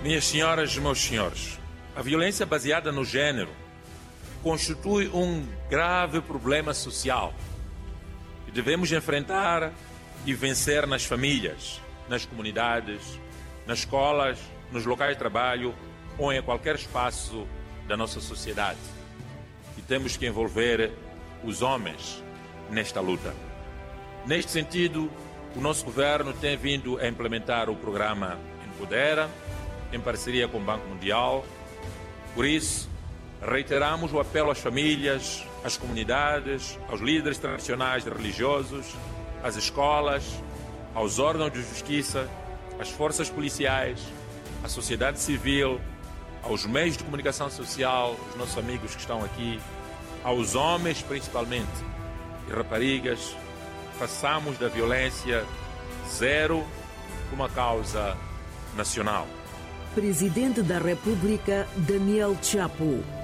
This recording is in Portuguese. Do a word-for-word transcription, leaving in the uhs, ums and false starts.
Minhas senhoras e meus senhores, a violência baseada no género constitui um grave problema social que devemos enfrentar e vencer nas famílias, nas comunidades, nas escolas, nos locais de trabalho ou em qualquer espaço da nossa sociedade. E temos que envolver os homens nesta luta. Neste sentido, o nosso governo tem vindo a implementar o programa Empodera, em parceria com o Banco Mundial. Por isso, reiteramos o apelo às famílias, às comunidades, aos líderes tradicionais e religiosos, às escolas, aos órgãos de justiça, às forças policiais, à sociedade civil, aos meios de comunicação social, os nossos amigos que estão aqui, aos homens principalmente e raparigas, façamos da violência zero uma causa nacional. Presidente da República, Daniel Chapo.